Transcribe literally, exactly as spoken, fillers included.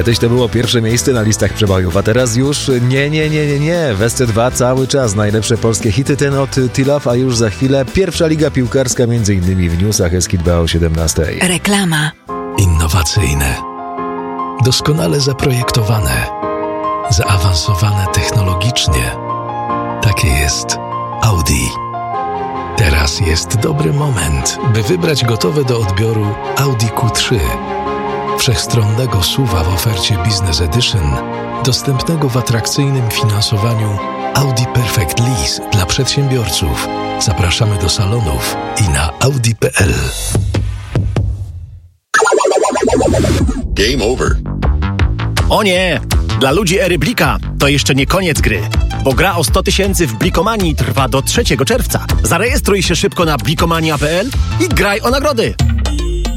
Kiedyś to było pierwsze miejsce na listach przebojów, a teraz już nie, nie, nie, nie, nie. W S C dwa cały czas najlepsze polskie hity, ten od T-Love, a już za chwilę pierwsza liga piłkarska, między innymi w newsach Eskid B o siedemnastej. Reklama. Innowacyjne, doskonale zaprojektowane, zaawansowane technologicznie. Takie jest Audi. Teraz jest dobry moment, by wybrać gotowe do odbioru Audi Q trzy. Wszechstronnego S U V-a w ofercie Business Edition, dostępnego w atrakcyjnym finansowaniu Audi Perfect Lease dla przedsiębiorców. Zapraszamy do salonów i na audi kropka p l. Game over. O nie! Dla ludzi ery Blika to jeszcze nie koniec gry, bo gra o sto tysięcy w Blikomanii trwa do trzeciego czerwca. Zarejestruj się szybko na blikomania kropka p l i graj o nagrody.